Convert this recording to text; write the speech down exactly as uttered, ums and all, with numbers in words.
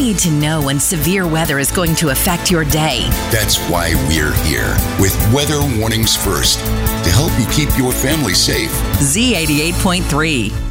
need to know when severe weather is going to affect your day. That's why we're here with Weather Warnings First to help you keep your family safe. Z eighty-eight point three.